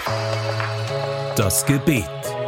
Das Gebet.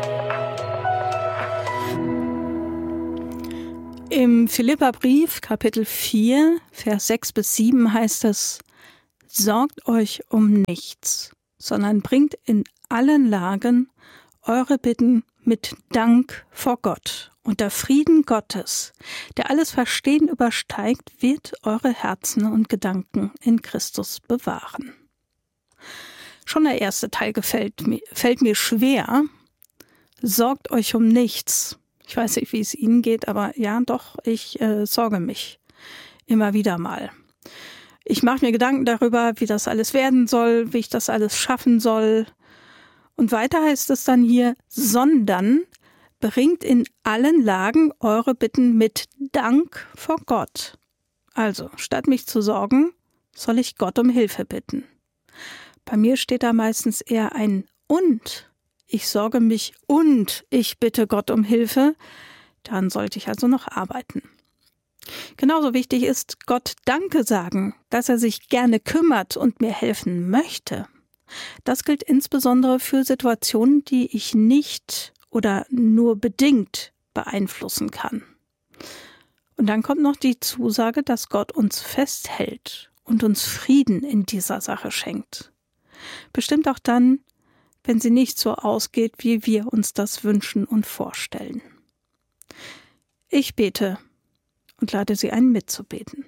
Im Philipperbrief, Kapitel 4, Vers 6-7 heißt es: Sorgt euch um nichts, sondern bringt in allen Lagen eure Bitten mit Dank vor Gott. Und der Frieden Gottes, der alles Verstehen übersteigt, wird eure Herzen und Gedanken in Christus bewahren. Schon der erste Teil fällt mir schwer. Sorgt euch um nichts. Ich weiß nicht, wie es Ihnen geht, aber ja, doch, ich sorge mich immer wieder mal. Ich mache mir Gedanken darüber, wie das alles werden soll, wie ich das alles schaffen soll. Und weiter heißt es dann hier, sondern bringt in allen Lagen eure Bitten mit Dank vor Gott. Also, statt mich zu sorgen, soll ich Gott um Hilfe bitten. Bei mir steht da meistens eher ein und. Ich sorge mich und ich bitte Gott um Hilfe. Daran sollte ich also noch arbeiten. Genauso wichtig ist Gott Danke sagen, dass er sich gerne kümmert und mir helfen möchte. Das gilt insbesondere für Situationen, die ich nicht oder nur bedingt beeinflussen kann. Und dann kommt noch die Zusage, dass Gott uns festhält und uns Frieden in dieser Sache schenkt. Bestimmt auch dann, wenn sie nicht so ausgeht, wie wir uns das wünschen und vorstellen. Ich bete und lade Sie ein, mitzubeten.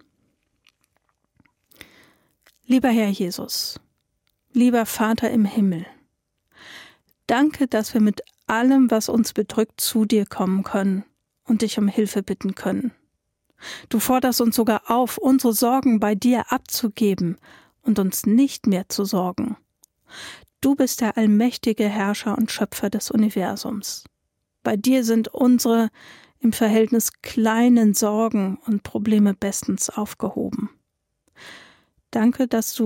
Lieber Herr Jesus, lieber Vater im Himmel, danke, dass wir mit allem, was uns bedrückt, zu dir kommen können und dich um Hilfe bitten können. Du forderst uns sogar auf, unsere Sorgen bei dir abzugeben und uns nicht mehr zu sorgen. Du bist der allmächtige Herrscher und Schöpfer des Universums. Bei dir sind unsere im Verhältnis kleinen Sorgen und Probleme bestens aufgehoben. Danke, dass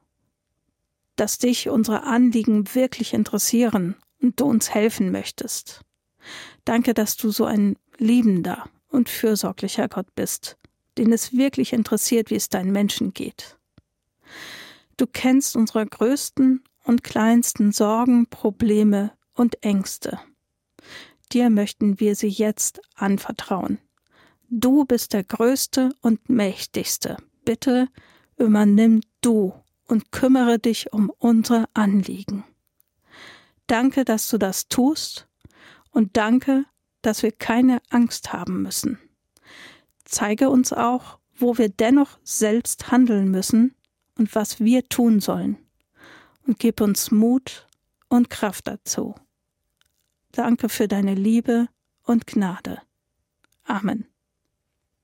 dich unsere Anliegen wirklich interessieren und du uns helfen möchtest. Danke, dass du so ein liebender und fürsorglicher Gott bist, den es wirklich interessiert, wie es deinen Menschen geht. Du kennst unsere größten und kleinsten Sorgen, Probleme und Ängste. Dir möchten wir sie jetzt anvertrauen. Du bist der Größte und Mächtigste. Bitte übernimm du und kümmere dich um unsere Anliegen. Danke, dass du das tust und danke, dass wir keine Angst haben müssen. Zeige uns auch, wo wir dennoch selbst handeln müssen und was wir tun sollen. Und gib uns Mut und Kraft dazu. Danke für deine Liebe und Gnade. Amen.